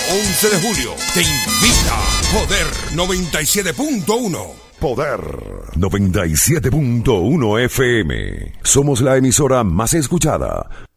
11 de julio. Te invita Poder 97.1. Poder 97.1 FM. Somos la emisora más escuchada.